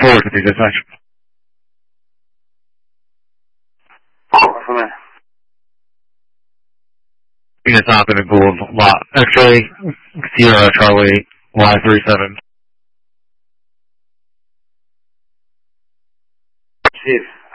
forward to the dispatch. From there. Units up in a Gould lot. X-ray, Sierra Charlie, Y37. Chief.